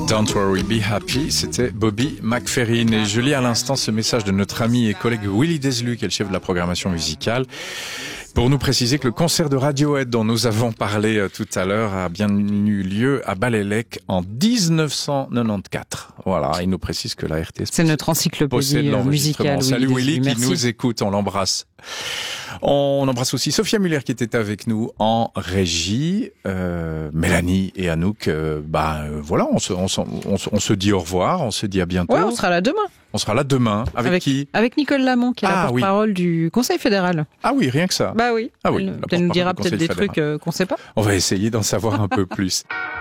Don't worry, be happy, c'était Bobby McFerrin. Et je lis à l'instant ce message de notre ami et collègue Willy Deslu, qui est le chef de la programmation musicale, pour nous préciser que le concert de Radiohead dont nous avons parlé tout à l'heure a bien eu lieu à Ballélec en 1994. Voilà, il nous précise que la RTS c'est notre encyclopédie musicale. Salut Willy qui merci. nous écoute, on l'embrasse. On embrasse aussi Sophia Muller qui était avec nous en régie, Mélanie et Anouk. Voilà, on se dit au revoir, on se dit à bientôt. Ouais, on sera là demain. On sera là demain. Avec qui? Avec Nicole Lamont, qui est la porte-parole du Conseil fédéral. Ah oui, rien que ça. Bah oui. Ah oui. Elle nous dira peut-être des trucs qu'on sait pas. On va essayer d'en savoir un peu plus.